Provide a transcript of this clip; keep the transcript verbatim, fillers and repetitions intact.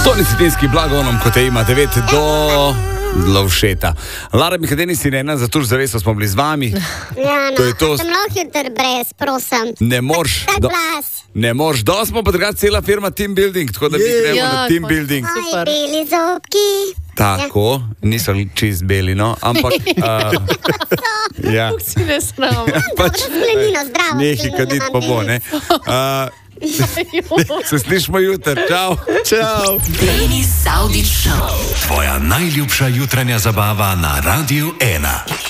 Toni Cetinski, blagonom, kot je ima devet do Lovšeta. Lara Mihadeni Sirena, za tuž zaveso smo bili z vami. Ja, no, To je to. sem lahko jutr brez, prosim. Ne moreš, Tak do, glas. ne moreš, do smo pa drugače cela firma Team Building, tako da mi Je. gremo Ja, na Team končno. Building. Aj, Super. beli zobki. Tako, niso čist beli, no, ampak... Uh, ja. Si ne sram. Pač, sklenino, zdravo Nehi sklenino kadit imam pa bo, danes. ne. Uh, se slišimo jutr, čau. Čau. Denis Saudić Show. Tvoja najljubša jutranja zabava na Radiu ena.